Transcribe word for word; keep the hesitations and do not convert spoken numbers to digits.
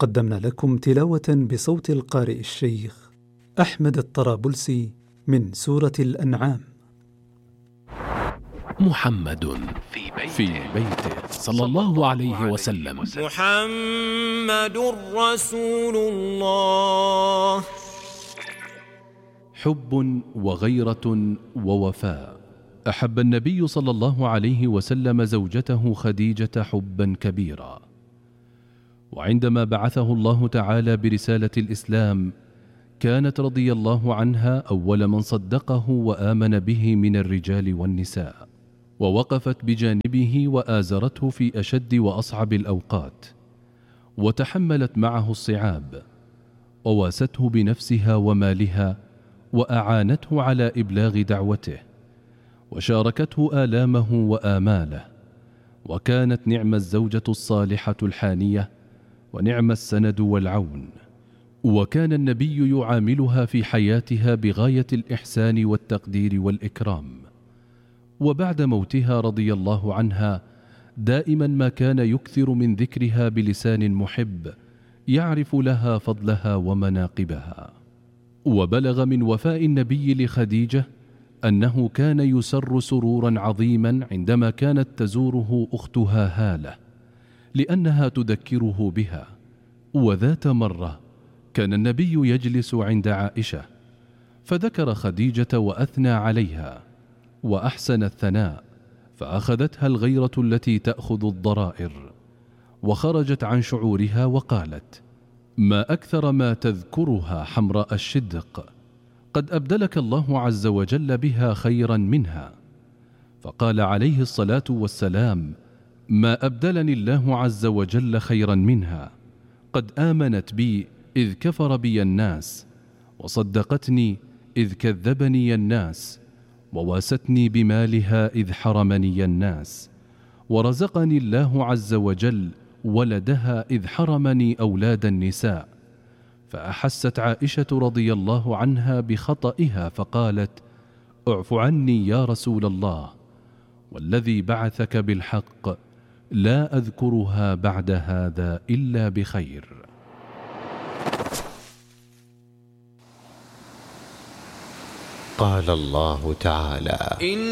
قدمنا لكم تلاوة بصوت القارئ الشيخ أحمد الطرابلسي من سورة الأنعام. محمد في بيته, في بيته صلى الله عليه وسلم. محمد رسول الله. حب وغيرة ووفاء. أحب النبي صلى الله عليه وسلم زوجته خديجة حبا كبيرا، وعندما بعثه الله تعالى برسالة الإسلام كانت رضي الله عنها أول من صدقه وآمن به من الرجال والنساء، ووقفت بجانبه وآزرته في أشد وأصعب الأوقات، وتحملت معه الصعاب، وواسته بنفسها ومالها، وأعانته على إبلاغ دعوته، وشاركته آلامه وآماله، وكانت نعم الزوجة الصالحة الحانية، ونعم السند والعون. وكان النبي يعاملها في حياتها بغاية الإحسان والتقدير والإكرام. وبعد موتها رضي الله عنها دائما ما كان يكثر من ذكرها بلسان محب يعرف لها فضلها ومناقبها. وبلغ من وفاء النبي لخديجة أنه كان يسر سرورا عظيما عندما كانت تزوره أختها هالة، لأنها تذكره بها. وذات مرة كان النبي يجلس عند عائشة فذكر خديجة وأثنى عليها وأحسن الثناء، فأخذتها الغيرة التي تأخذ الضرائر، وخرجت عن شعورها وقالت: ما أكثر ما تذكرها حمراء الشدق، قد أبدلك الله عز وجل بها خيرا منها. فقال عليه الصلاة والسلام: ما أبدلني الله عز وجل خيرا منها، قد آمنت بي إذ كفر بي الناس، وصدقتني إذ كذبني الناس، وواستني بمالها إذ حرمني الناس، ورزقني الله عز وجل ولدها إذ حرمني أولاد النساء. فأحست عائشة رضي الله عنها بخطئها فقالت: اعف عني يا رسول الله، والذي بعثك بالحق لا أذكرها بعد هذا إلا بخير. قال الله تعالى: